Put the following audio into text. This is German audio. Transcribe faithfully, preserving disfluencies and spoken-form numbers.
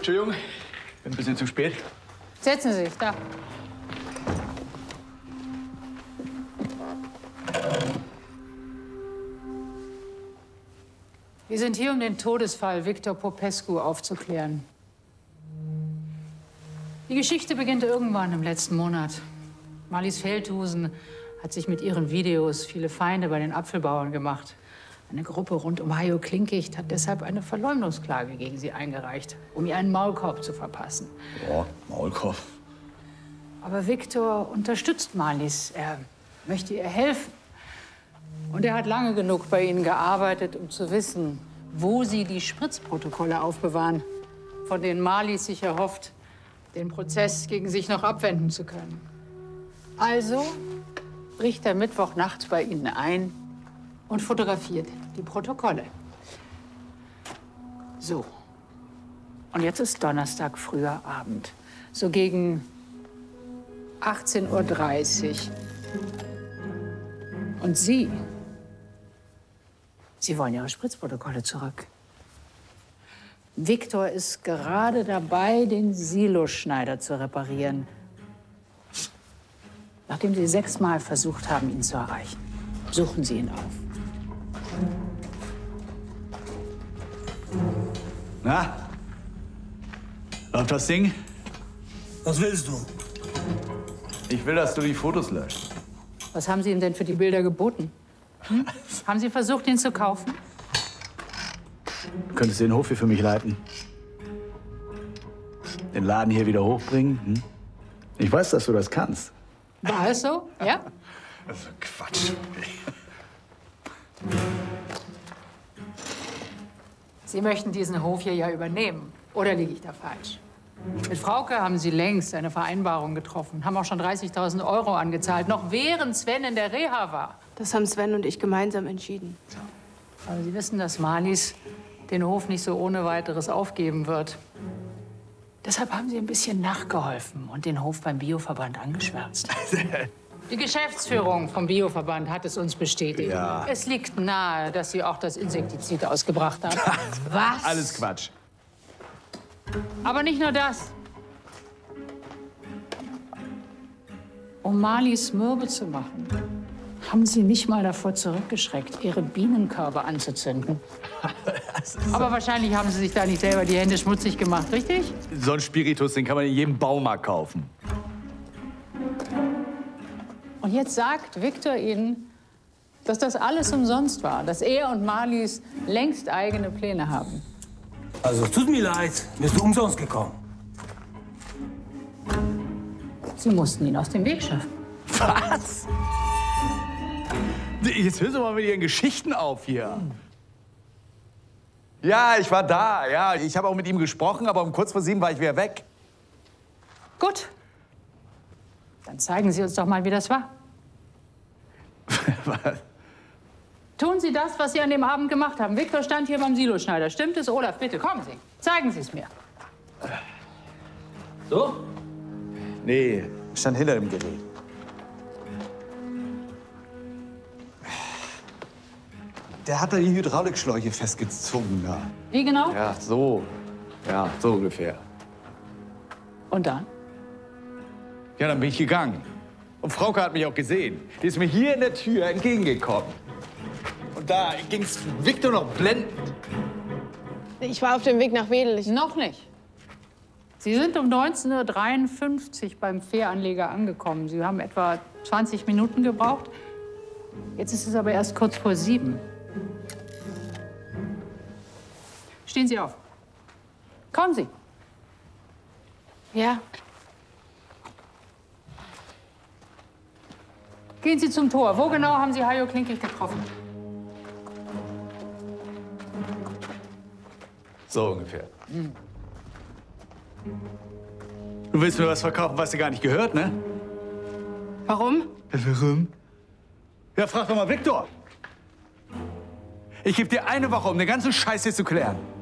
Entschuldigung, bin ein bisschen zu spät. Setzen Sie sich, da. Wir sind hier, um den Todesfall Victor Popescu aufzuklären. Die Geschichte beginnt irgendwann im letzten Monat. Marlies Feldhusen hat sich mit ihren Videos viele Feinde bei den Apfelbauern gemacht. Eine Gruppe rund um Hajo Klinkicht hat deshalb eine Verleumdungsklage gegen sie eingereicht, um ihr einen Maulkorb zu verpassen. Boah, Maulkorb. Aber Victor unterstützt Marlies. Er möchte ihr helfen. Und er hat lange genug bei ihnen gearbeitet, um zu wissen, wo sie die Spritzprotokolle aufbewahren, von denen Marlies sich erhofft, den Prozess gegen sich noch abwenden zu können. Also bricht er Mittwochnacht bei ihnen ein und fotografiert die Protokolle. So. Und jetzt ist Donnerstag, früher Abend. So gegen achtzehn Uhr dreißig. Und Sie, Sie wollen Ihre Spritzprotokolle zurück. Victor ist gerade dabei, den Siloschneider zu reparieren. Nachdem Sie sechsmal versucht haben, ihn zu erreichen, suchen Sie ihn auf. Na? Läuft das Ding? Was willst du? Ich will, dass du die Fotos löscht. Was haben Sie ihm denn für die Bilder geboten? Hm? Haben Sie versucht, ihn zu kaufen? Du könntest den Hof hier für mich leiten. Den Laden hier wieder hochbringen. Hm? Ich weiß, dass du das kannst. War es so? Ja? Also Quatsch. Sie möchten diesen Hof hier ja übernehmen. Oder liege ich da falsch? Mit Frauke haben Sie längst eine Vereinbarung getroffen. Haben auch schon dreißigtausend Euro angezahlt. Noch während Sven in der Reha war. Das haben Sven und ich gemeinsam entschieden. Aber Sie wissen, dass Marlies den Hof nicht so ohne weiteres aufgeben wird. Deshalb haben Sie ein bisschen nachgeholfen und den Hof beim Bioverband angeschwärzt. Die Geschäftsführung vom Bioverband hat es uns bestätigt. Ja. Es liegt nahe, dass Sie auch das Insektizid ausgebracht haben. Was? Alles Quatsch. Aber nicht nur das. Um Marlies mürbe zu machen, haben Sie nicht mal davor zurückgeschreckt, Ihre Bienenkörbe anzuzünden. Aber wahrscheinlich haben Sie sich da nicht selber die Hände schmutzig gemacht, richtig? So ein Spiritus, den kann man in jedem Baumarkt kaufen. Und jetzt sagt Victor Ihnen, dass das alles umsonst war, dass er und Marlies längst eigene Pläne haben. Also, es tut mir leid, bist du umsonst gekommen. Sie mussten ihn aus dem Weg schaffen. Was? Jetzt hören Sie mal mit Ihren Geschichten auf hier. Ja, ich war da, ja. Ich habe auch mit ihm gesprochen, aber um kurz vor sieben war ich wieder weg. Gut. Dann zeigen Sie uns doch mal, wie das war. Was? Tun Sie das, was Sie an dem Abend gemacht haben. Victor stand hier beim Siloschneider. Stimmt es, Olaf? Bitte, kommen Sie. Zeigen Sie es mir. So? Nee, ich stand hinter dem Gerät. Der hat da die Hydraulikschläuche festgezogen da. Wie genau? Ja, so. Ja, so ungefähr. Und dann? Ja, dann bin ich gegangen. Und Frauke hat mich auch gesehen. Die ist mir hier in der Tür entgegengekommen. Und da ging's Victor noch blendend. Ich war auf dem Weg nach Wedel. Ich Noch nicht. Sie sind um neunzehn Uhr dreiundfünfzig beim Fähranleger angekommen. Sie haben etwa zwanzig Minuten gebraucht. Jetzt ist es aber erst kurz vor sieben. Stehen Sie auf. Kommen Sie. Ja. Gehen Sie zum Tor. Wo genau haben Sie Hajo Klinkicht getroffen? So ungefähr. Hm. Du willst mir was verkaufen, was dir gar nicht gehört, ne? Warum? Warum? Ja, frag doch mal Victor. Ich gebe dir eine Woche, um den ganzen Scheiß hier zu klären.